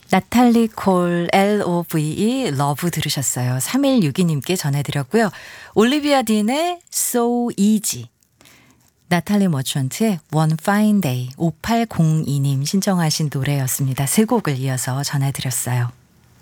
나탈리 콜 LOVE 러브 들으셨어요. 3162님께 전해드렸고요. 올리비아 딘의 So Easy, 나탈리 머천트의 One Fine Day, 5802님 신청하신 노래였습니다. 세 곡을 이어서 전해드렸어요.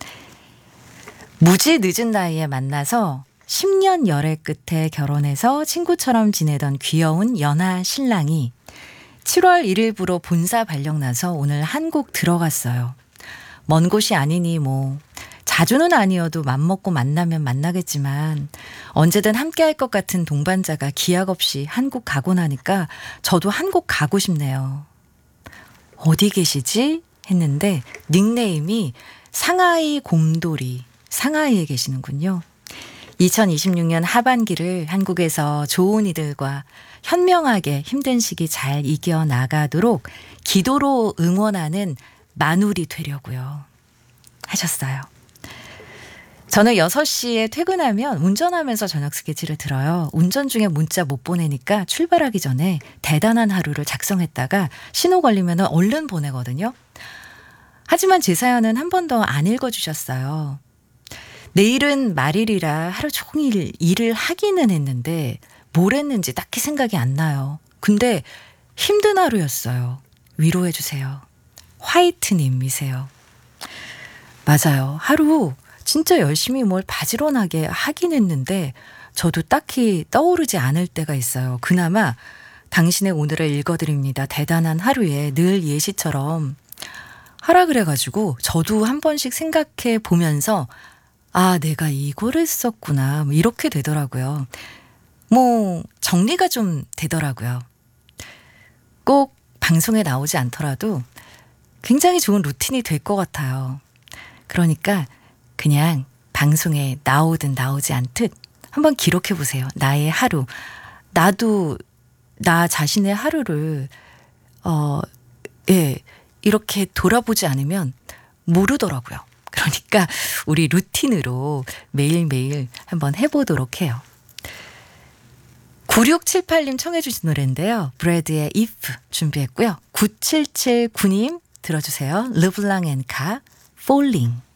무지 늦은 나이에 만나서 10년 열애 끝에 결혼해서 친구처럼 지내던 귀여운 연하 신랑이 7월 1일부로 본사 발령 나서 오늘 한국 들어갔어요. 먼 곳이 아니니 뭐 자주는 아니어도 맘먹고 만나면 만나겠지만 언제든 함께할 것 같은 동반자가 기약 없이 한국 가고 나니까 저도 한국 가고 싶네요. 어디 계시지? 했는데 닉네임이 상하이 곰돌이, 상하이에 계시는군요. 2026년 하반기를 한국에서 좋은 이들과 현명하게 힘든 시기 잘 이겨나가도록 기도로 응원하는 마누리 되려고요 하셨어요. 저는 6시에 퇴근하면 운전하면서 저녁 스케치를 들어요. 운전 중에 문자 못 보내니까 출발하기 전에 대단한 하루를 작성했다가 신호 걸리면 얼른 보내거든요. 하지만 제 사연은 한 번 더 안 읽어주셨어요. 내일은 말일이라 하루 종일 일을 하기는 했는데 뭘 했는지 딱히 생각이 안 나요. 근데 힘든 하루였어요. 위로해 주세요. 화이트님이세요. 맞아요. 하루 진짜 열심히 뭘 바지런하게 하긴 했는데 저도 딱히 떠오르지 않을 때가 있어요. 그나마 당신의 오늘을 읽어드립니다. 대단한 하루에 늘 예시처럼 하라 그래가지고 저도 한 번씩 생각해 보면서 아, 내가 이거를 썼구나. 뭐 이렇게 되더라고요. 뭐 정리가 좀 되더라고요. 꼭 방송에 나오지 않더라도 굉장히 좋은 루틴이 될 것 같아요. 그러니까 그냥 방송에 나오든 나오지 않듯 한번 기록해 보세요. 나의 하루. 나도 나 자신의 하루를 이렇게 돌아보지 않으면 모르더라고요. 그러니까 우리 루틴으로 매일매일 한번 해보도록 해요. 9678님 청해 주신 노래인데요. 브래드의 If 준비했고요. 9779님 들어주세요. 르블랑 앤 카, Falling.